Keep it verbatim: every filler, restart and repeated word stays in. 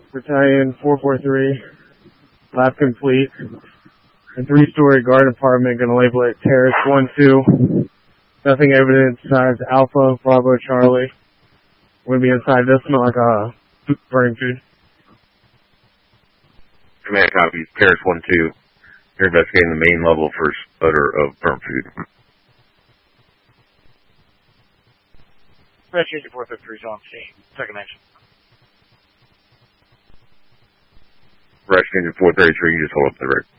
Battalion four four three, lab complete. A three-story guard apartment, gonna label it Terrace one two. Nothing evident besides Alpha, Bravo, Charlie. We're gonna be inside this, smell like a burning food. Command copies, Terrace one two. You're investigating the main level for sputter of burnt food. Red Changer four fifty-three is on scene. Second action. Red Changer four thirty-three, you just hold up the record.